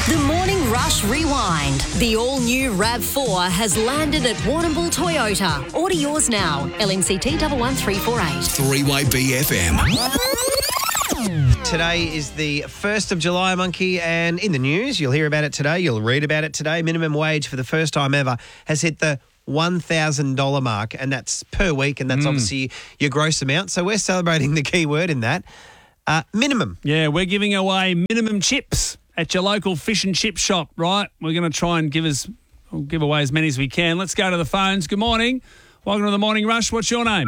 The Morning Rush Rewind. The all-new RAV4 has landed at Warrnambool Toyota. Order yours now. LNCT 11348. Three-way BFM. Today is the 1st of July, Monkey, and in the news, you'll hear about it today, you'll read about it today. Minimum wage for the first time ever has hit the $1,000 mark, and that's per week, and that's obviously your gross amount. So we're celebrating the key word in that, minimum. Yeah, we're giving away minimum chips at your local fish and chip shop, right? We're going to try and give away as many as we can. Let's go to the phones. Good morning. Welcome to the Morning Rush. What's your name?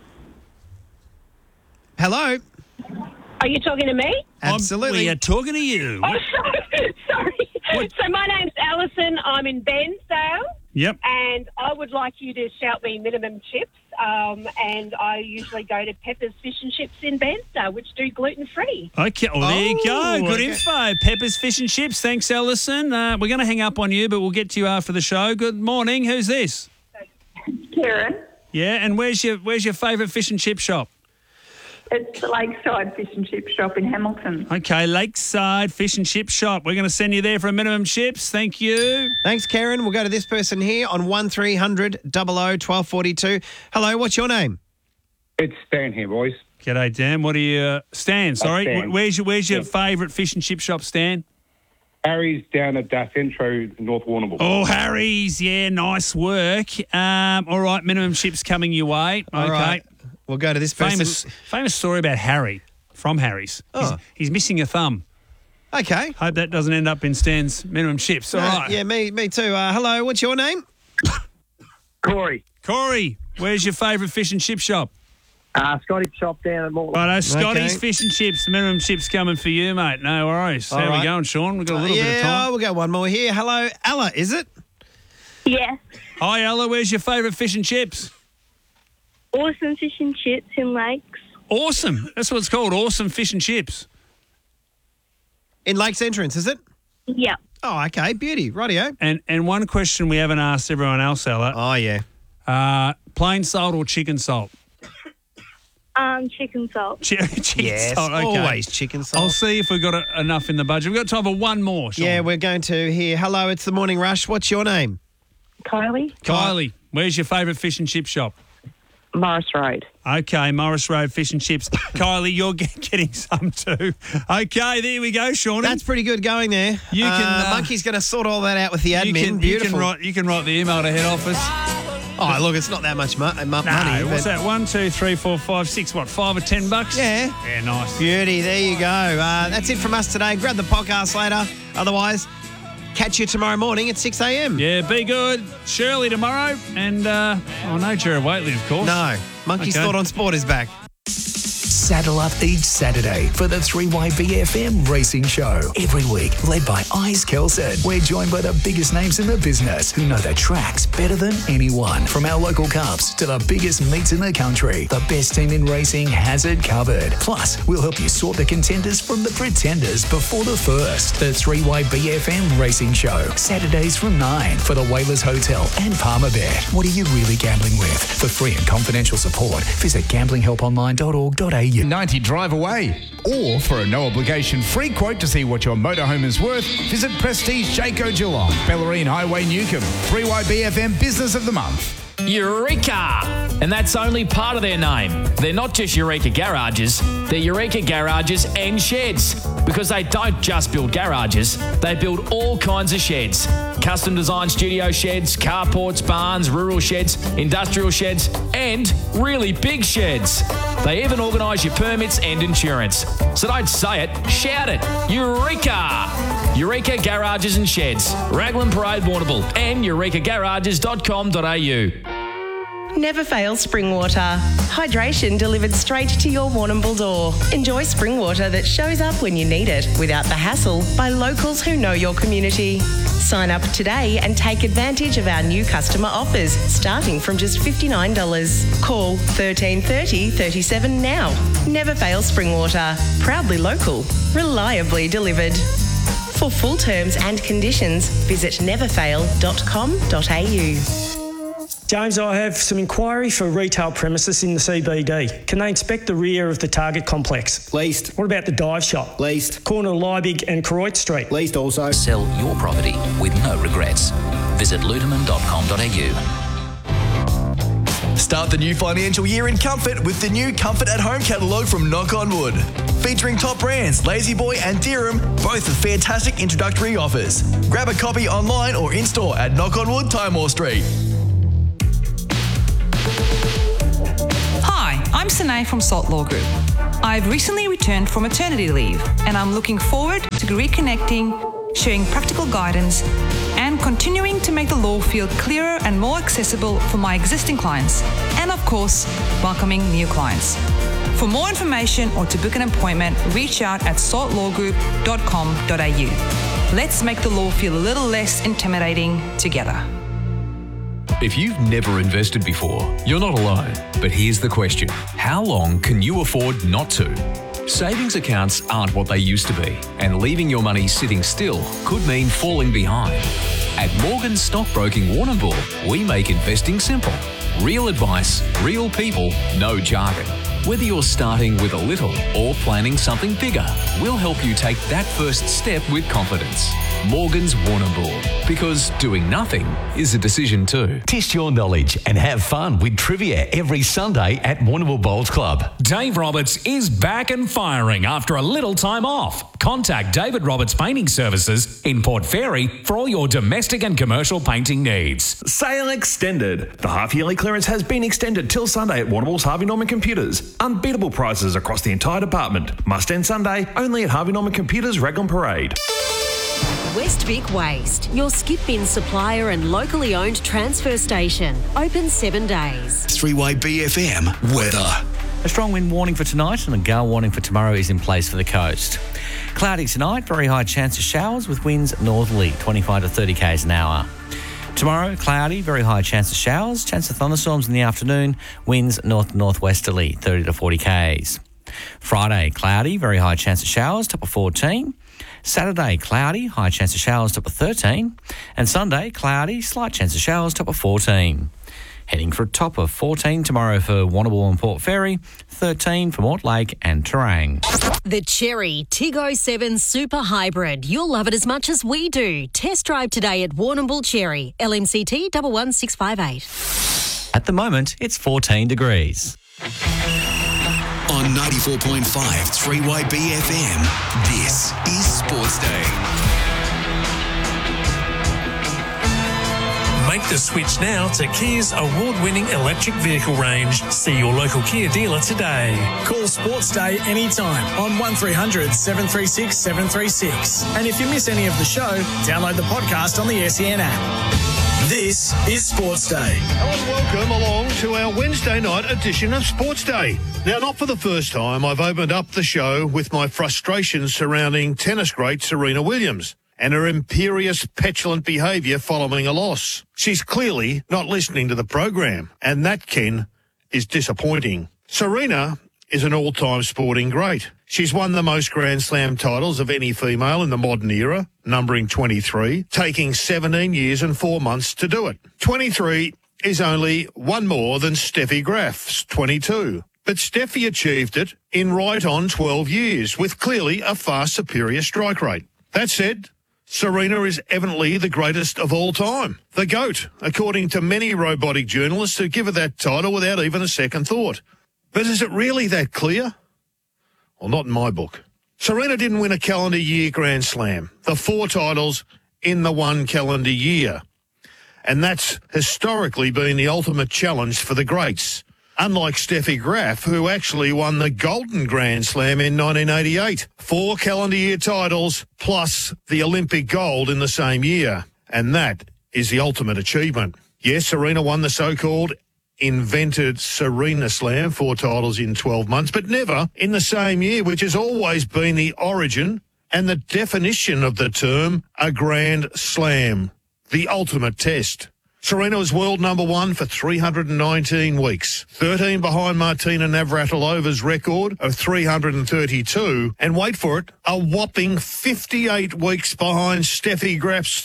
Hello. Are you talking to me? Absolutely. We are talking to you. Oh, sorry. So my name's Alison. I'm in Bairnsdale. Yep. And I would like you to shout me minimum chips. And I usually go to Pepper's Fish and Chips in Bairnsdale, which do gluten-free. Okay. Well, there you go. Good okay. info. Pepper's Fish and Chips. Thanks, Alison. We're going to hang up on you, but we'll get to you after the show. Good morning. Who's this? Karen. Yeah, and where's your favourite fish and chip shop? It's the Lakeside Fish and Chip Shop in Hamilton. Okay, Lakeside Fish and Chip Shop. We're going to send you there for a minimum chips. Thank you. Thanks, Karen. We'll go to this person here on 1300 00 1242. Hello, what's your name? It's Stan here, boys. G'day, Dan. What are you... Stan, sorry. Stan. Where's your favourite fish and chip shop, Stan? Harry's down at Centro, North Warrnambool. Oh, Harry's. Yeah, nice work. All right, minimum chips coming your way. Okay. All right. We'll go to this person. Famous story about Harry from Harry's. Oh. He's missing a thumb. Okay. Hope that doesn't end up in Stan's minimum chips. All right. Yeah, me too. Hello, what's your name? Corey. Corey, where's your favourite fish and chip shop? Scotty's shop down at Morton. Righto, Scotty's Okay. Fish and Chips. Minimum chips coming for you, mate. No worries. All How right. we going, Sean? We've got a little bit of time. We'll go one more here. Hello, Ella, is it? Yes. Hi, Ella. Where's your favourite fish and chips? Awesome Fish and Chips in Lakes. Awesome. That's what it's called, Awesome Fish and Chips. In Lakes Entrance, is it? Yep. Oh, okay. Beauty. Rightio. And one question we haven't asked everyone else, Ella. Oh, yeah. Plain salt or chicken salt? Chicken salt. Chicken Yes, salt, okay. always chicken salt. I'll see if we've got enough in the budget. We've got time for one more, Sean. Yeah, we're going to hear. Hello, it's the Morning Rush. What's your name? Kylie. Kylie, where's your favourite fish and chip shop? Morris Road. Okay, Morris Road Fish and Chips. Kylie, you're getting some too. Okay, there we go, Sean. That's pretty good going there. You can, the monkey's going to sort all that out with the admin. Beautiful. You can write the email to head office. Oh, look, it's not that much money. No, what's but- that? 1, 2, 3, 4, 5, 6, what, 5 or 10 bucks? Yeah. Yeah, nice. Beauty. There you go. That's it from us today. Grab the podcast later. Otherwise, catch you tomorrow morning at 6 a.m. Yeah, be good. Shirley tomorrow. And, no Jared Waitley, of course. No. Monkey's Okay. Thought on Sport is back. Saddle up each Saturday for the 3way BFM Racing Show. Every week, led by Ice Kelson. We're joined by the biggest names in the business who know the tracks better than anyone. From our local cups to the biggest meets in the country, the best team in racing has it covered. Plus, we'll help you sort the contenders from the pretenders before the first. The 3way BFM Racing Show. Saturdays from 9 for the Whalers Hotel and Palmerbet. What are you really gambling with? For free and confidential support, visit gamblinghelponline.org.au. 90 drive away. Or for a no obligation free quote to see what your motorhome is worth, visit Prestige Jayco Geelong, Bellarine Highway Newcomb, 3Y BFM Business of the Month. Eureka! And that's only part of their name. They're not just Eureka Garages, they're Eureka Garages and Sheds. Because they don't just build garages, they build all kinds of sheds. Custom designed studio sheds, carports, barns, rural sheds, industrial sheds, and really big sheds. They even organise your permits and insurance. So don't say it, shout it. Eureka! Eureka Garages and Sheds, Raglan Parade, Warrnambool, and eurekagarages.com.au. Never fail spring water. Hydration delivered straight to your Warrnambool door. Enjoy spring water that shows up when you need it without the hassle by locals who know your community. Sign up today and take advantage of our new customer offers starting from just $59. Call 1330 37 now. Never fail spring water. Proudly local. Reliably delivered. For full terms and conditions, visit neverfail.com.au. James, I have some inquiry for retail premises in the CBD. Can they inspect the rear of the Target complex? Leased. What about the dive shop? Leased. Corner of Liebig and Croyt Street? Leased also. Sell your property with no regrets. Visit luterman.com.au. Start the new financial year in comfort with the new Comfort at Home catalogue from Knock on Wood. Featuring top brands Lazy Boy and Dirham, both with fantastic introductory offers. Grab a copy online or in-store at Knock on Wood, Timor Street. Hi, I'm Sanae from Salt Law Group. I've recently returned from maternity leave and I'm looking forward to reconnecting, sharing practical guidance and continuing to make the law feel clearer and more accessible for my existing clients and, of course, welcoming new clients. For more information or to book an appointment, reach out at saltlawgroup.com.au. Let's make the law feel a little less intimidating together. If you've never invested before, you're not alone. But here's the question. How long can you afford not to? Savings accounts aren't what they used to be, and leaving your money sitting still could mean falling behind. At Morgan Stockbroking Warrnambool, we make investing simple. Real advice, real people, no jargon. Whether you're starting with a little or planning something bigger, we'll help you take that first step with confidence. Morgan's Warrnambool, because doing nothing is a decision too. Test your knowledge and have fun with trivia every Sunday at Warrnambool Bowls Club. Dave Roberts is back and firing after a little time off. Contact David Roberts Painting Services in Port Fairy for all your domestic and commercial painting needs. Sale extended. The half-yearly clearance has been extended till Sunday at Warrnambool's Harvey Norman Computers. Unbeatable prices across the entire department. Must end Sunday only at Harvey Norman Computers, Raglan Parade. West Vic Waste, your skip bin supplier and locally owned transfer station. Open 7 days. 3YBFM weather. A strong wind warning for tonight and a gale warning for tomorrow is in place for the coast. Cloudy tonight, very high chance of showers with winds northerly, 25 to 30 k's an hour. Tomorrow, cloudy, very high chance of showers, chance of thunderstorms in the afternoon, winds north-northwesterly, 30 to 40 k's. Friday, cloudy, very high chance of showers, top of 14. Saturday, cloudy, high chance of showers, top of 13. And Sunday, cloudy, slight chance of showers, top of 14. Heading for a top of 14 tomorrow for Warrnambool and Port Fairy, 13 for Mortlake and Terang. The Cherry Tiggo 7 Super Hybrid. You'll love it as much as we do. Test drive today at Warrnambool Cherry, LMCT 11658. At the moment, it's 14 degrees. On 94.5 3YBFM, this is Sports Day. Make the switch now to Kia's award-winning electric vehicle range. See your local Kia dealer today. Call Sports Day anytime on 1300 736 736. And if you miss any of the show, download the podcast on the SEN app. This is Sports Day. Hello and welcome along to our Wednesday night edition of Sports Day. Now, not for the first time, I've opened up the show with my frustrations surrounding tennis great Serena Williams and her imperious, petulant behaviour following a loss. She's clearly not listening to the program, and that, Ken, is disappointing. Serena is an all-time sporting great. She's won the most Grand Slam titles of any female in the modern era, numbering 23, taking 17 years and 4 months to do it. 23 is only one more than Steffi Graf's 22. But Steffi achieved it in right on 12 years, with clearly a far superior strike rate. That said, Serena is evidently the greatest of all time. The GOAT, according to many robotic journalists who give her that title without even a second thought. But is it really that clear? Well, not in my book. Serena didn't win a calendar year Grand Slam. The 4 titles in the 1 calendar year. And that's historically been the ultimate challenge for the greats. Unlike Steffi Graf, who actually won the Golden Grand Slam in 1988. 4 calendar year titles plus the Olympic gold in the same year. And that is the ultimate achievement. Yes, Serena won the so-called invented Serena Slam, 4 titles in 12 months, but never in the same year, which has always been the origin and the definition of the term a Grand Slam, the ultimate test. Serena was world number one for 319 weeks, 13 behind Martina Navratilova's record of 332, and wait for it, a whopping 58 weeks behind Steffi Graf's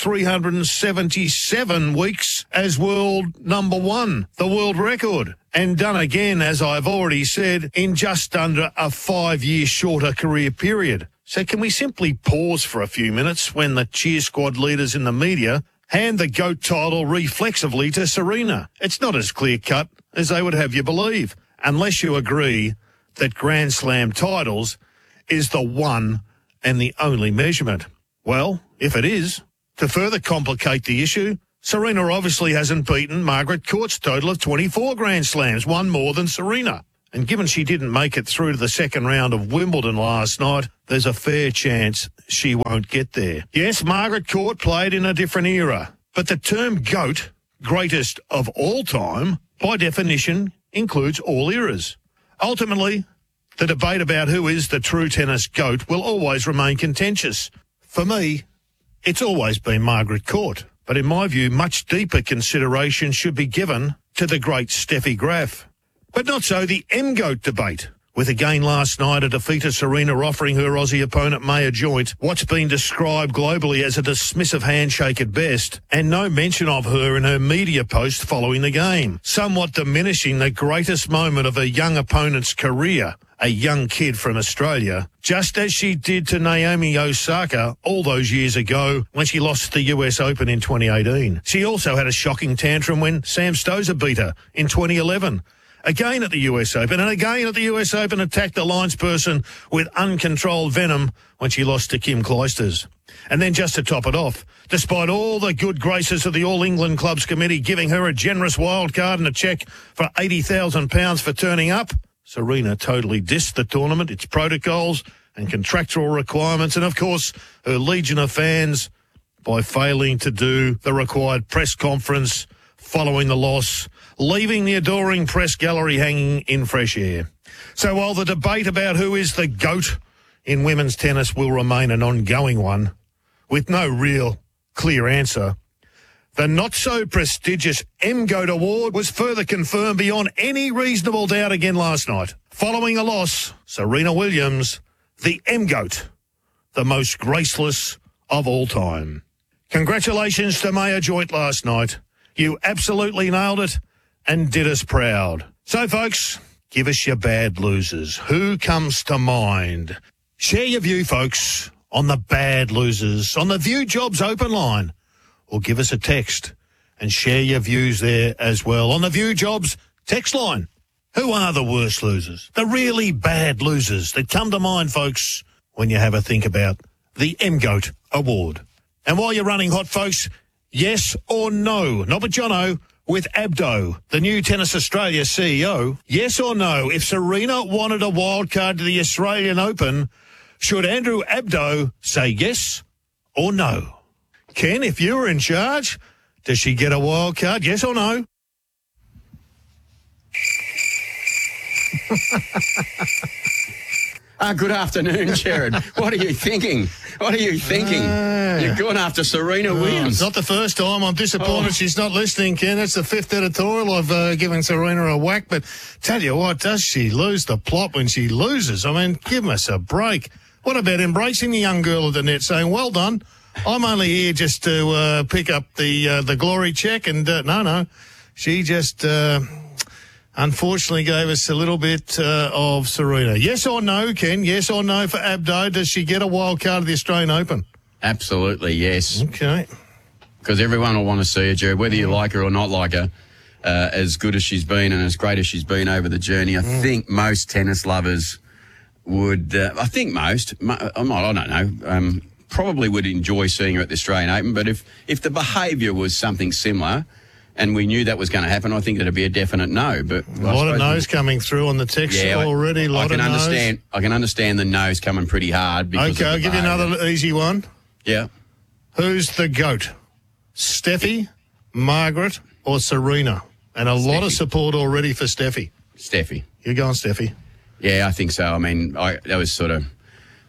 377 weeks as world number one, the world record. And done again, as I've already said, in just under a 5-year shorter career period. So can we simply pause for a few minutes when the cheer squad leaders in the media hand the GOAT title reflexively to Serena? It's not as clear-cut as they would have you believe, unless you agree that Grand Slam titles is the one and the only measurement. Well, if it is, to further complicate the issue, Serena obviously hasn't beaten Margaret Court's total of 24 Grand Slams, one more than Serena. And given she didn't make it through to the second round of Wimbledon last night, there's a fair chance she won't get there. Yes, Margaret Court played in a different era, but the term GOAT, greatest of all time, by definition includes all eras. Ultimately, the debate about who is the true tennis GOAT will always remain contentious. For me, it's always been Margaret Court. But in my view, much deeper consideration should be given to the great Steffi Graf. But not so the M-GOAT debate. With again last night a defeat of Serena offering her Aussie opponent Maya Joint what's been described globally as a dismissive handshake at best, and no mention of her in her media post following the game, somewhat diminishing the greatest moment of a young opponent's career, a young kid from Australia, just as she did to Naomi Osaka all those years ago when she lost the US Open in 2018. She also had a shocking tantrum when Sam Stosur beat her in 2011. Again at the US Open, and again at the US Open attacked the linesperson with uncontrolled venom when she lost to Kim Clijsters. And then just to top it off, despite all the good graces of the All England Clubs Committee giving her a generous wild card and a cheque for £80,000 for turning up, Serena totally dissed the tournament, its protocols and contractual requirements, and of course her legion of fans by failing to do the required press conference following the loss, leaving the adoring press gallery hanging in fresh air. So while the debate about who is the GOAT in women's tennis will remain an ongoing one, with no real clear answer, the not-so-prestigious M-GOAT award was further confirmed beyond any reasonable doubt again last night. Following a loss, Serena Williams, the M-GOAT, the most graceless of all time. Congratulations to Maya Joint last night. You absolutely nailed it and did us proud. So, folks, give us your bad losers. Who comes to mind? Share your view, folks, on the bad losers, on the View Jobs open line, or give us a text and share your views there as well on the View Jobs text line. Who are the worst losers? The really bad losers that come to mind, folks, when you have a think about the M-GOAT award. And while you're running hot, folks, yes or no, not with Jono, with Abdo, the new Tennis Australia CEO. Yes or no, if Serena wanted a wild card to the Australian Open, should Andrew Abdo say yes or no? Ken, if you were in charge, does she get a wild card, yes or no? Good afternoon, Jared. What are you thinking? What are you thinking? You're going after Serena Williams. It's not the first time. I'm disappointed she's not listening, Ken. That's the fifth editorial I've given Serena a whack. But tell you what, does she lose the plot when she loses? I mean, give us a break. What about embracing the young girl at the net, saying, well done, I'm only here just to pick up the glory check. And no, she just... unfortunately gave us a little bit of Serena. Yes or no, Ken? Yes or no for Abdo? Does she get a wild card of the Australian Open? Absolutely, yes. Okay. Because everyone will want to see her, Jared, whether you like her or not like her, as good as she's been and as great as she's been over the journey. I think most tennis lovers would, I don't know, probably would enjoy seeing her at the Australian Open. But if the behaviour was something similar, and we knew that was going to happen, I think it'd be a definite no. But a lot of no's coming through on the text already. I can understand the no's coming pretty hard. Because okay, I'll give you another easy one. Yeah. Who's the GOAT? Steffi, Margaret, or Serena? And a lot of support already for Steffi. Steffi. You're going Steffi. Yeah, I think so. I mean, that was sort of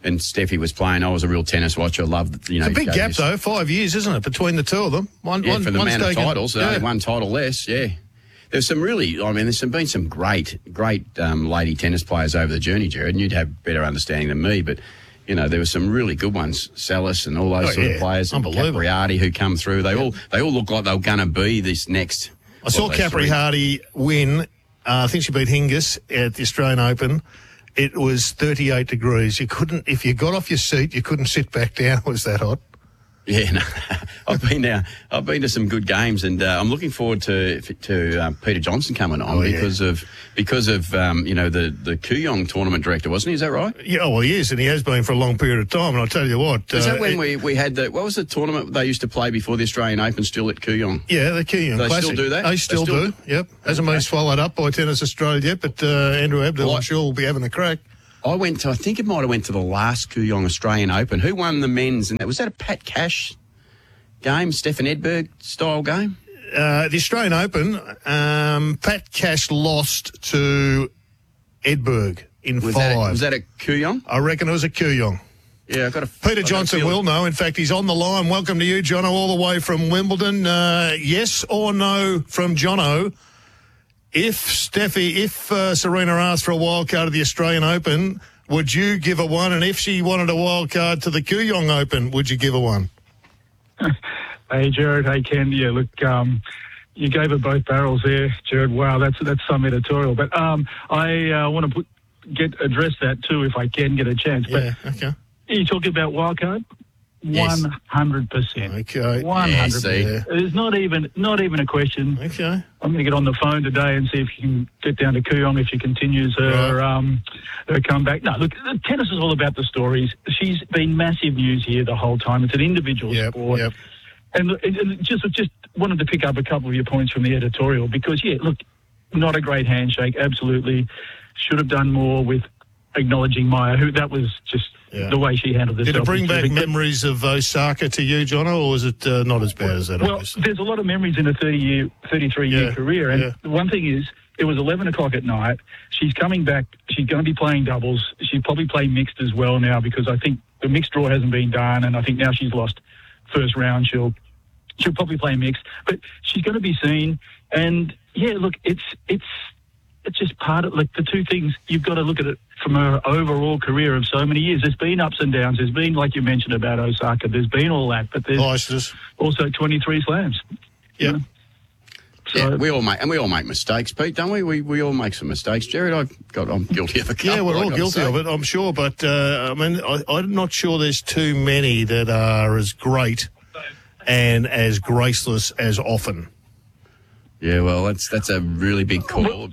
and Steffi was playing. I was a real tennis watcher. Loved, It's a big gap, though, 5 years, isn't it, between the two of them? For the amount of titles, only one title less, There's some been some great lady tennis players over the journey, Jared, and you'd have better understanding than me, but, you know, there were some really good ones, Salas and all those sort of players. Unbelievable. Capriati who come through. They all look like they were going to be this next. I saw Capriati win. I think she beat Hingis at the Australian Open. It was 38 degrees. You couldn't, if you got off your seat, you couldn't sit back down. It was that hot. Yeah, no, I've been to some good games, and I'm looking forward to Peter Johnson coming on because of the Kooyong tournament director, wasn't he? Is that right? Yeah, well, he is, and he has been for a long period of time. And I'll tell you what, is that when we had what was the tournament they used to play before the Australian Open? Still at Kooyong? Yeah, the Kooyong They Classic. still do that. They still do. Yep, hasn't been swallowed up by Tennis Australia yet, but Andrew Abdul, I'm sure, will be having a crack. I think it might have went to the last Kooyong Australian Open. Who won the men's? And was that a Pat Cash game, Stefan Edberg style game? The Australian Open, Pat Cash lost to Edberg in 5. Was that at Kooyong? I reckon it was at Kooyong. Yeah, Peter Johnson will know. In fact, he's on the line. Welcome to you, Jono, all the way from Wimbledon. Yes or no from Jono? If Serena asked for a wild card of the Australian Open, would you give her one? And if she wanted a wild card to the Kooyong Open, would you give her one? Hey, Jared. Hey, Ken. Yeah, look, you gave her both barrels there, Jared. Wow, that's some editorial. But I want to address that too if I can get a chance. But okay. You talking about wild card? Yes. 100%. Okay. 100%. It's not even a question. Okay. I'm going to get on the phone today and see if you can get down to Kooyong if she continues her comeback. No, look, tennis is all about the stories. She's been massive news here the whole time. It's an individual sport. Yep. And just wanted to pick up a couple of your points from the editorial because, look, not a great handshake. Absolutely. Should have done more with acknowledging Maya, who that was just the way she handled herself. Did it bring back memories of Osaka to you, Jono, or was it not as bad as that? Well, obviously? there's a lot of memories in a 33-year career. And one thing is, it was 11 o'clock at night. She's coming back. She's going to be playing doubles. She's probably playing mixed as well now because I think the mixed draw hasn't been done, and I think now she's lost first round. She'll probably play mixed, but she's going to be seen. And look, it's just part of, like, the two things, you've got to look at it from her overall career of so many years. There's been ups and downs. There's been, like you mentioned about Osaka, there's been all that, but there's also 23 slams. Yeah. So, we all make mistakes, Pete, don't we? We all make some mistakes. Jared, I'm guilty of a couple. Yeah, we're all guilty of it, I'm sure. But, I'm not sure there's too many that are as great and as graceless as often. Yeah, well, that's a really big call.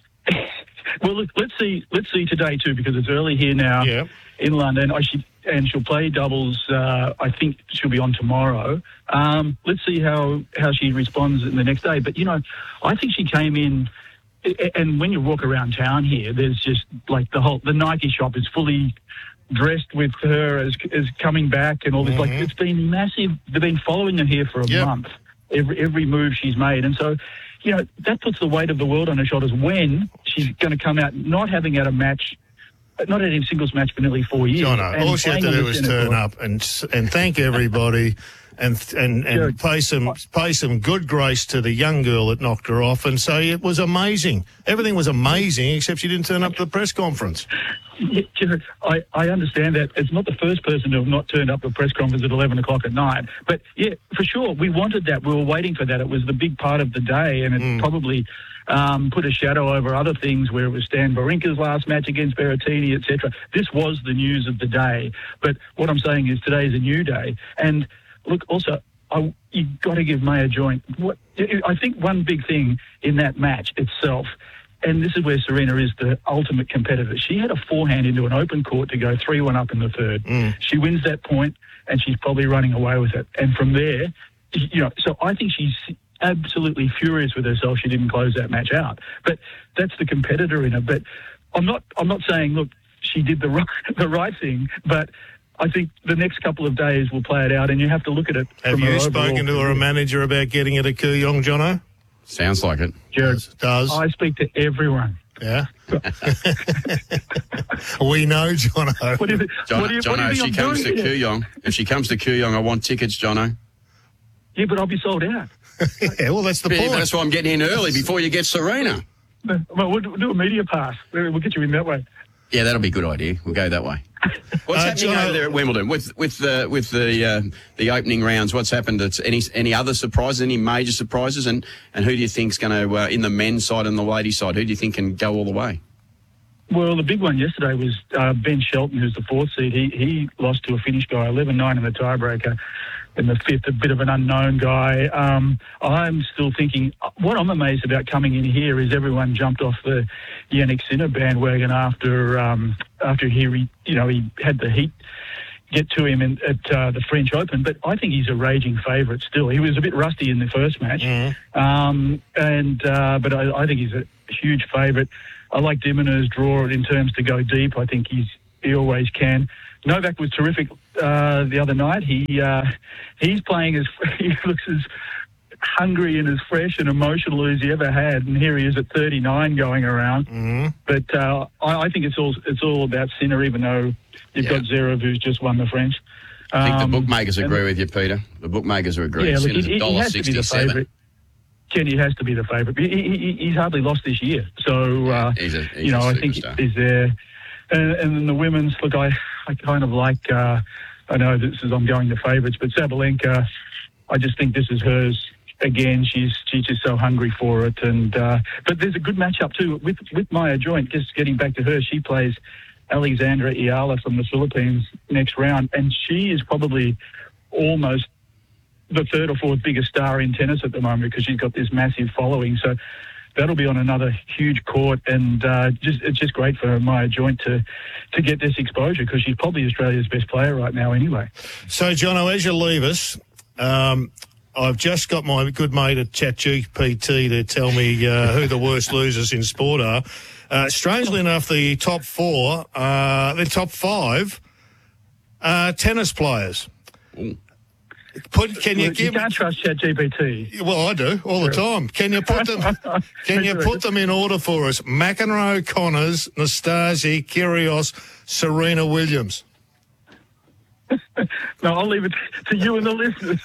Well, look, let's see today too, because it's early here now in London. She'll play doubles. I think she'll be on tomorrow. Let's see how she responds in the next day. But I think she came in, and when you walk around town here, there's just like the Nike shop is fully dressed with her as coming back and all this. Like, it's been massive. They've been following her here for a month. Every move she's made, and so. That puts the weight of the world on her shoulders when she's going to come out not having had a match, not had a singles match for nearly 4 years. Jono, all she had to do was turn up and thank everybody and pay some good grace to the young girl that knocked her off and say it was amazing. Everything was amazing except she didn't turn up to the press conference. Yeah, Jared, I understand that. It's not the first person to have not turned up to a press conference at 11 o'clock at night. But, for sure, we wanted that. We were waiting for that. It was the big part of the day, and it probably put a shadow over other things where it was Stan Wawrinka's last match against Berrettini, etc. This was the news of the day. But what I'm saying is today is a new day. And, look, also, you've got to give May a joint. I think one big thing in that match itself, and this is where Serena is the ultimate competitor. She had a forehand into an open court to go 3-1 up in the third. She wins that point, and she's probably running away with it. And from there, so I think she's absolutely furious with herself she didn't close that match out. But that's the competitor in her. But I'm not saying, look, she did the right thing, but I think the next couple of days will play it out, and you have to look at it. Have you spoken to her manager about getting it at Kooyong, Jono? Sounds like it. Jared, does. I speak to everyone. Yeah. We know, Jono. Jono, if she comes to Kooyong, I want tickets, Jono. Yeah, but I'll be sold out. Yeah, well, that's the point. That's why I'm getting in early before you get Serena. Well, we'll do a media pass. We'll get you in that way. Yeah, that'll be a good idea. We'll go that way. What's happening over there at Wimbledon with the opening rounds? What's happened? Any other surprises? Any major surprises? And who do you think's going to in the men's side and the ladies' side? Who do you think can go all the way? Well, the big one yesterday was Ben Shelton, who's the fourth seed. He lost to a Finnish guy, 11-9 in the tiebreaker. In the fifth, a bit of an unknown guy. I'm still thinking, what I'm amazed about coming in here is everyone jumped off the Jannik Sinner bandwagon after he had the heat get to him at the French Open. But I think he's a raging favourite still. He was a bit rusty in the first match, but I think he's a huge favourite. I like Dimonur's draw in terms to go deep. I think he always can. Novak was terrific the other night. He's playing he looks as hungry and as fresh and emotional as he ever had, and here he is at 39 going around. Mm-hmm. But I think it's all about Sinner, even though you've got Zverev who's just won the French. I think the bookmakers agree with you, Peter. The bookmakers are agreeing. Yeah, look, Sinner's he has to be the favourite. Kenny has to be the favourite. He's hardly lost this year, so I think he's there. And then the women's, look, I kind of like, I know I'm going to favourites, but Sabalenka, I just think this is hers again. She's just so hungry for it. And but there's a good matchup too with Maya Joint. Just getting back to her, she plays Alexandra Ayala from the Philippines next round, and she is probably almost the third or fourth biggest star in tennis at the moment because she's got this massive following. So that'll be on another huge court, and it's just great for Maya Joint to get this exposure because she's probably Australia's best player right now anyway. So, Jono, as you leave us, I've just got my good mate at ChatGPT to tell me who the worst losers in sport are. Strangely enough, the top four, the top five, tennis players. Ooh. You can't trust ChatGPT. Well, I do all the time. Can you put them? Can you put them in order for us? McEnroe, Connors, Nastase, Kyrgios, Serena Williams. No, I'll leave it to you and the listeners.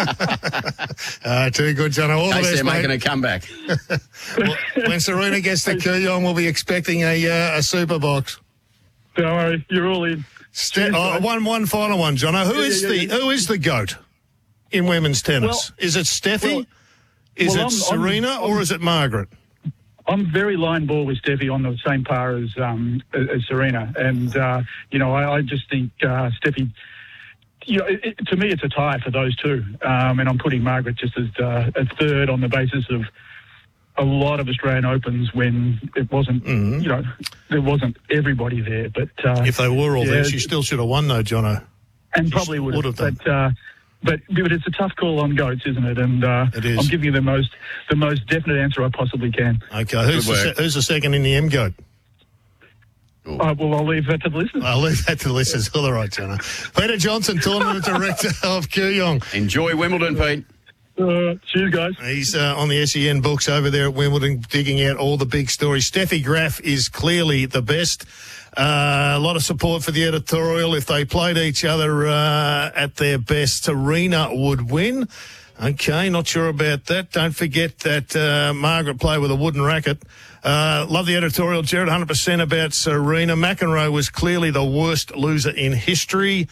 Too good, John. All the best, they're making mate. a comeback. When Serena gets to Kooyong, we'll be expecting a super box. Don't worry, you're all in. One final one, Jono. Who is the GOAT in women's tennis? Well, is it Steffi? Is it Serena or is it Margaret? I'm very line ball with Steffi on the same par as Serena, and I just think Steffi. To me, it's a tie for those two, and I'm putting Margaret just as a third on the basis of a lot of Australian Opens when it wasn't, there wasn't everybody there. But if they were all there, she still should have won, though, Jono. And probably would have done. But it's a tough call on GOATs, isn't it? And it is. I'm giving you the most definite answer I possibly can. Okay, who's the second in the M GOAT? Well, I'll leave that to the listeners. I'll leave that to the listeners. All right, Jono. Peter Johnson, Tournament Director of Kooyong. Enjoy Wimbledon, Pete. Cheers, guys. He's on the SEN books over there at Wimbledon, digging out all the big stories. Steffi Graf is clearly the best. A lot of support for the editorial. If they played each other at their best, Serena would win. Okay, not sure about that. Don't forget that Margaret played with a wooden racket. Love the editorial, Jared, 100% about Serena. McEnroe was clearly the worst loser in history.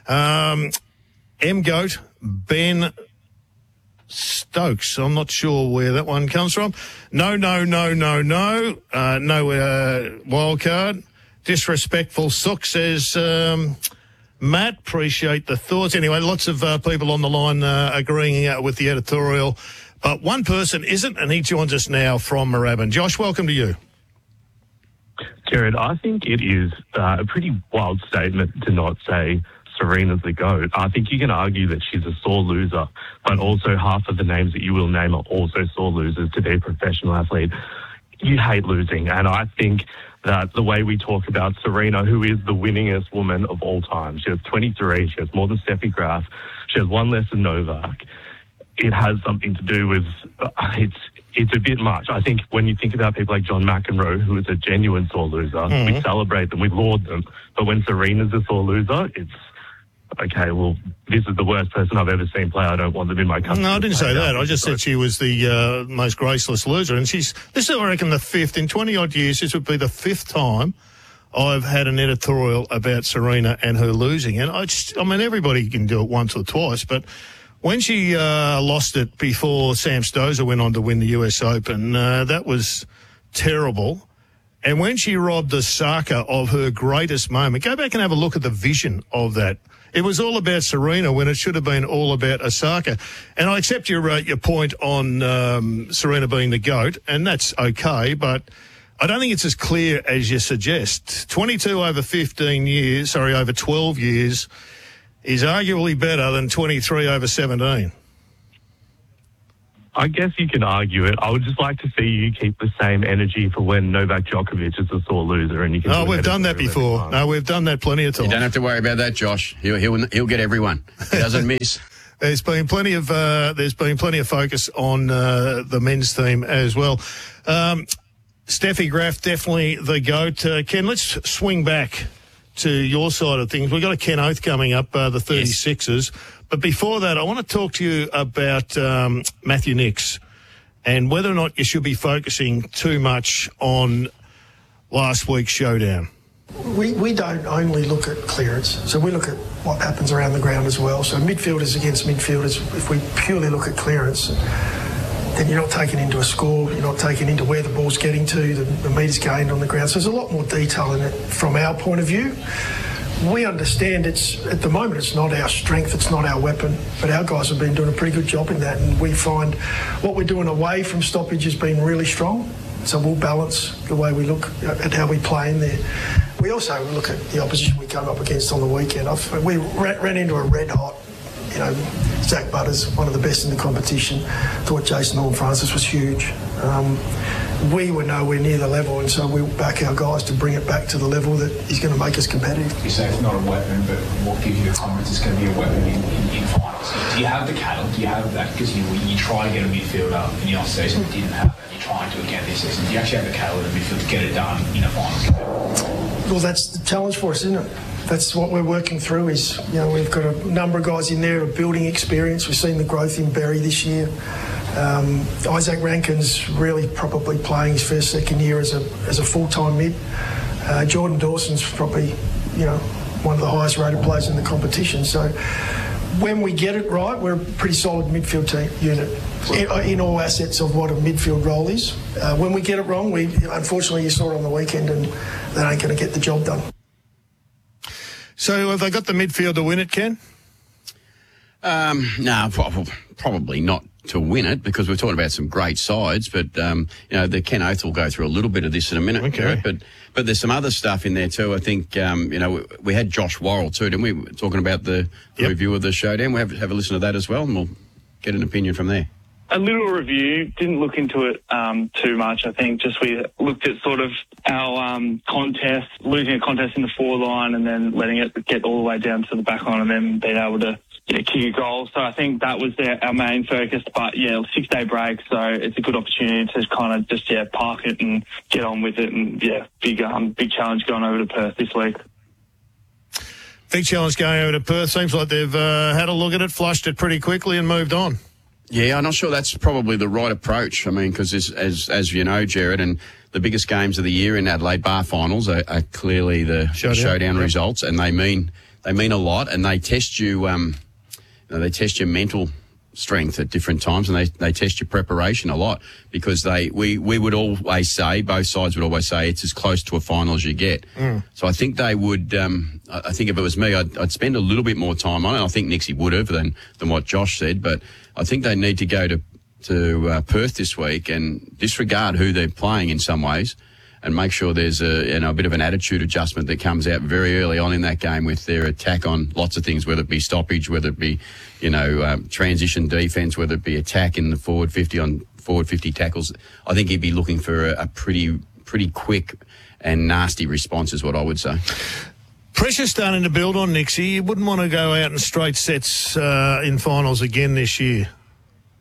M-GOAT, Ben Stokes. I'm not sure where that one comes from. No wild card. Disrespectful Sook, says Matt. Appreciate the thoughts. Anyway, lots of people on the line agreeing with the editorial. But one person isn't, and he joins us now from Moorabbin. Josh, welcome to you. Jared, I think it is a pretty wild statement to not say Serena's the GOAT. I think you can argue that she's a sore loser, but also half of the names that you will name are also sore losers to be a professional athlete. You hate losing, and I think that the way we talk about Serena, who is the winningest woman of all time, she has 23, she has more than Steffi Graf, she has one less than Novak. it has something to do with it's a bit much. I think when you think about people like John McEnroe, who is a genuine sore loser, we celebrate them, we laud them. But when Serena's a sore loser, it's okay, well, this is the worst person I've ever seen play. I don't want them in my country. No, I didn't say that. I just said she was the most graceless loser. And this is, I reckon, the fifth. In 20-odd years, this would be the fifth time I've had an editorial about Serena and her losing. And I mean, everybody can do it once or twice, but when she lost it before Sam Stosur went on to win the US Open, that was terrible. And when she robbed Osaka of her greatest moment, go back and have a look at the vision of that. It was all about Serena when it should have been all about Osaka. And I accept your point on Serena being the GOAT, and that's okay, but I don't think it's as clear as you suggest. 22 over 12 years is arguably better than 23 over 17. I guess you can argue it. I would just like to see you keep the same energy for when Novak Djokovic is a sore loser, and you can. Oh, we've done that before. No, we've done that plenty of times. You don't have to worry about that, Josh. He'll get everyone. He doesn't miss. There's been plenty of focus on the men's team as well. Steffi Graf, definitely the GOAT. Ken, let's swing back to your side of things. We've got a Ken Oath coming up, the 36ers. Yes. But before that, I want to talk to you about Matthew Nicks and whether or not you should be focusing too much on last week's showdown. We don't only look at clearance, so we look at what happens around the ground as well. So midfielders against midfielders, if we purely look at clearance, then you're not taking into a score, you're not taking into where the ball's getting to, the metres gained on the ground. So there's a lot more detail in it from our point of view. We understand at the moment it's not our strength, it's not our weapon, but our guys have been doing a pretty good job in that, and we find what we're doing away from stoppage has been really strong. So we'll balance the way we look at how we play in there. We also look at the opposition we came up against on the weekend. We ran into a red hot, Zach Butters, one of the best in the competition. Thought Jason Horne-Francis was huge. We were nowhere near the level, and so we'll back our guys to bring it back to the level that is going to make us competitive. You say it's not a weapon, but what gives you the confidence it's going to be a weapon in finals? Do you have the cattle? Do you have that? Because you try to get a midfielder in the off-season, but didn't have that. You're trying to again this season. Do you actually have the cattle in the midfield to get it done in a finals? Well, that's the challenge for us, isn't it? That's what we're working through is, we've got a number of guys in there who are building experience. We've seen the growth in Berry this year. Isaac Rankin's really probably playing his first, second year as a full-time mid. Jordan Dawson's probably, one of the highest rated players in the competition. So when we get it right, we're a pretty solid midfield team unit in all assets of what a midfield role is. When we get it wrong, unfortunately you saw it on the weekend, and that ain't going to get the job done. So have they got the midfield to win it, Ken? No, probably not to win it, because we're talking about some great sides. But the Ken Oath will go through a little bit of this in a minute. Okay. But there's some other stuff in there too. I think we had Josh Worrell too, didn't we? Talking about the review of the showdown. We have a listen to that as well, and we'll get an opinion from there. A little review, didn't look into it too much. I think just we looked at sort of our contest, losing a contest in the forward line and then letting it get all the way down to the back line and then being able to kick a goal. So I think that was our main focus. But, 6-day break, so it's a good opportunity to kind of just, park it and get on with it. And, big challenge going over to Perth this week. Big challenge going over to Perth. Seems like they've had a look at it, flushed it pretty quickly and moved on. Yeah, I'm not sure that's probably the right approach. I mean, because as you know, Jared, and the biggest games of the year in Adelaide Bar Finals are clearly the showdown results, and they mean a lot, and they test you. They test your mental strength at different times, and they test your preparation a lot, because we would always say, both sides would always say, it's as close to a final as you get. So I think they would. I think if it was me, I'd spend a little bit more time on it. I think Nixie would have than what Josh said, but I think they need to go to Perth this week and disregard who they're playing in some ways, and make sure there's a bit of an attitude adjustment that comes out very early on in that game with their attack on lots of things, whether it be stoppage, whether it be transition defence, whether it be attack in the forward 50 on forward 50 tackles. I think he'd be looking for a pretty quick and nasty response, is what I would say. Pressure's starting to build on Nixie. You wouldn't want to go out in straight sets in finals again this year.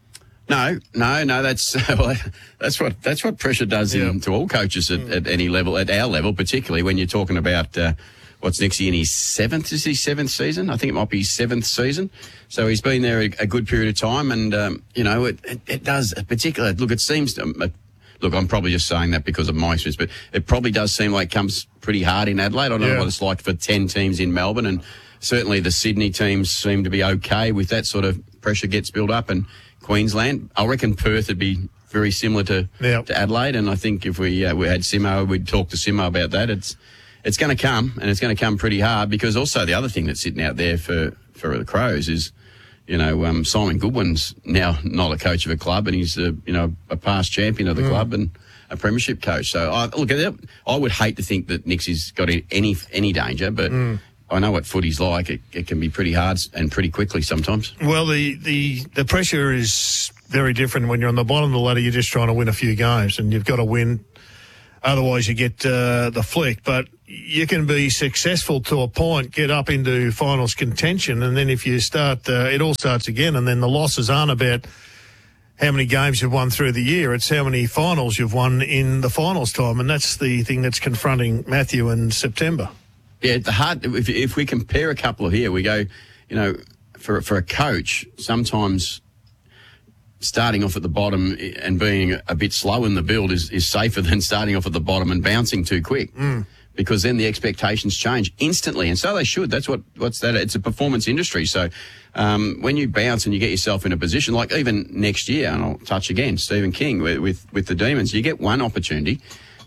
No. That's what pressure does to all coaches at any level, at our level, particularly when you're talking about what's Nixie in his seventh season. I think it might be his seventh season. So he's been there a good period of time, and it does particularly. Look, it seems to. Look, I'm probably just saying that because of my experience, but it probably does seem like it comes pretty hard in Adelaide. I don't know what it's like for 10 teams in Melbourne, and certainly the Sydney teams seem to be okay with that sort of pressure gets built up, and Queensland. I reckon Perth would be very similar to Adelaide, and I think if we had Simo, we'd talk to Simo about that. It's going to come, and it's going to come pretty hard, because also the other thing that's sitting out there for the Crows is, Simon Goodwin's now not a coach of a club, and he's a past champion of the club and a premiership coach. So I would hate to think that Nixie's got any danger, but I know what footy's like. It can be pretty hard and pretty quickly sometimes. Well, the pressure is very different when you're on the bottom of the ladder. You're just trying to win a few games, and you've got to win. Otherwise, you get the flick. But you can be successful to a point, get up into finals contention, and then if you start, it all starts again. And then the losses aren't about how many games you've won through the year. It's how many finals you've won in the finals time. And that's the thing that's confronting Matthew in September. Yeah, if we compare a couple of here, we go, for a coach, sometimes starting off at the bottom and being a bit slow in the build is safer than starting off at the bottom and bouncing too quick. Because then the expectations change instantly, and so they should. What's that? It's a performance industry. So when you bounce and you get yourself in a position, like even next year, and I'll touch again, Stephen King with the Demons, you get one opportunity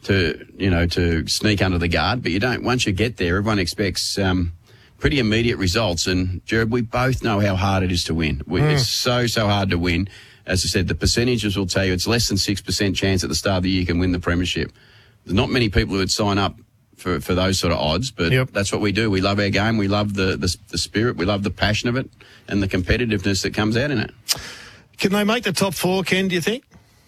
to sneak under the guard, but you don't. Once you get there, everyone expects pretty immediate results. And Jared, we both know how hard it is to win. It's so hard to win. As I said, the percentages will tell you it's less than 6% chance at the start of the year you can win the premiership. There's not many people who would sign up for those sort of odds, but that's what we do. We love our game. We love the spirit. We love the passion of it and the competitiveness that comes out in it. Can they make the top four, Ken, do you think?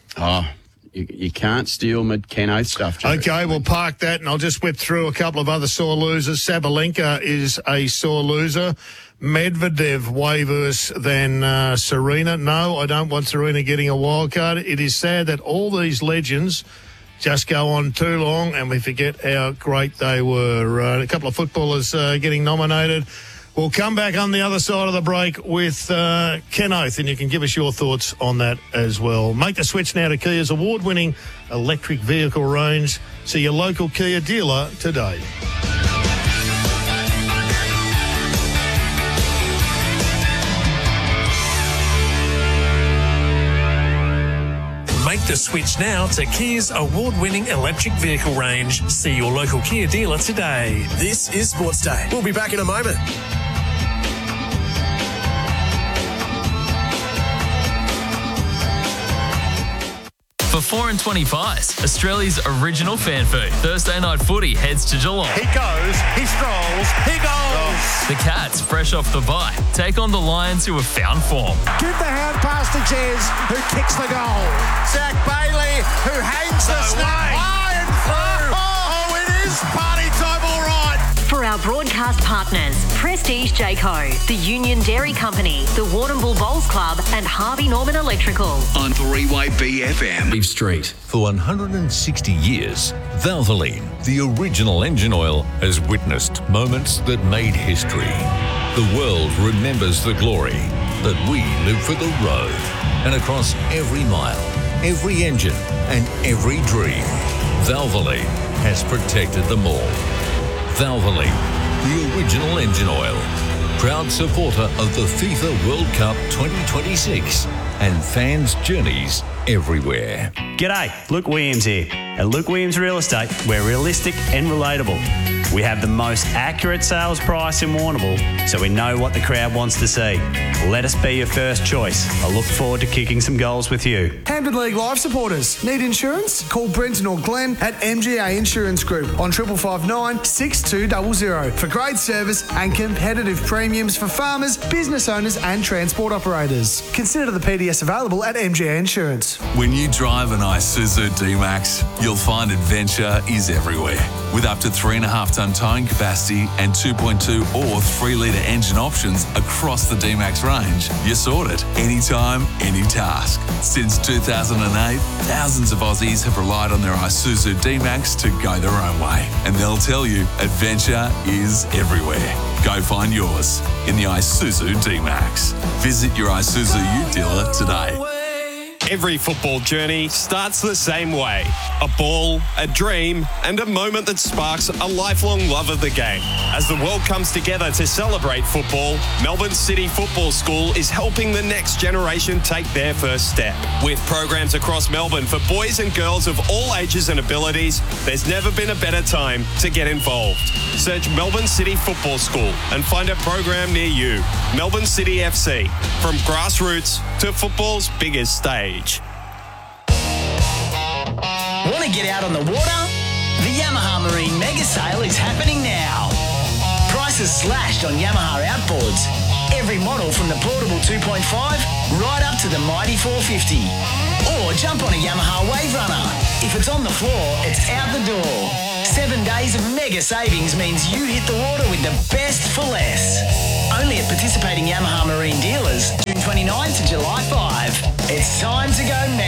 You can't steal Ken Oath stuff, Joe. Okay, we'll park that, and I'll just whip through a couple of other sore losers. Sabalenka is a sore loser. Medvedev way worse than Serena. No, I don't want Serena getting a wild card. It is sad that all these legends just go on too long and we forget how great they were. A couple of footballers getting nominated. We'll come back on the other side of the break with Ken Oath, and you can give us your thoughts on that as well. Make the switch now to Kia's award-winning electric vehicle range. See your local Kia dealer today. Make the switch now to Kia's award-winning electric vehicle range. See your local Kia dealer today. This is Sports Day. We'll be back in a moment. For 4 and 25s, Australia's original fan food. Thursday night footy heads to Geelong. He goes, he strolls, he goes. The Cats, fresh off the bye, take on the Lions, who have found form. Give the hand pass to Jez, who kicks the goal. Zach Bailey, who hangs the snap high and through. Oh, it is party time, all right. For our broadcast partners, Prestige Jayco, the Union Dairy Company, the Warrnambool Bowls Club, and Harvey Norman Electrical. On 3YB-FM. Leaf Street. For 160 years, Valvoline, the original engine oil, has witnessed moments that made history. The world remembers the glory, but we live for the road. And across every mile, every engine, and every dream, Valvoline has protected them all. Valvoline, the original engine oil. Proud supporter of the FIFA World Cup 2026 and fans' journeys everywhere. G'day, Luke Williams here. At Luke Williams Real Estate, we're realistic and relatable. We have the most accurate sales price in Warrnambool, so we know what the crowd wants to see. Let us be your first choice. I look forward to kicking some goals with you. Hampton League Live supporters. Need insurance? Call Brenton or Glenn at MGA Insurance Group on 5559 6200 for great service and competitive premiums for farmers, business owners and transport operators. Consider the PDA ABS available at MGA Insurance. When you drive an Isuzu D-Max, you'll find adventure is everywhere. With up to 3.5-ton towing capacity and 2.2 or 3-litre engine options across the D-Max range, you're sorted. Anytime, any task. Since 2008, thousands of Aussies have relied on their Isuzu D-Max to go their own way. And they'll tell you, adventure is everywhere. Go find yours in the Isuzu D-Max. Visit your Isuzu U dealer today. Every football journey starts the same way. A ball, a dream, and a moment that sparks a lifelong love of the game. As the world comes together to celebrate football, Melbourne City Football School is helping the next generation take their first step. With programs across Melbourne for boys and girls of all ages and abilities, there's never been a better time to get involved. Search Melbourne City Football School and find a program near you. Melbourne City FC, from grassroots to football's biggest stage. Want to get out on the water? The Yamaha Marine Mega Sale is happening now. Prices slashed on Yamaha outboards. Every model from the portable 2.5 right up to the mighty 450. Or jump on a Yamaha Wave Runner. If it's on the floor, it's out the door. 7 days of mega savings means you hit the water with the best for less. Only at participating Yamaha Marine dealers, June 29 to July 5. It's time to go mega.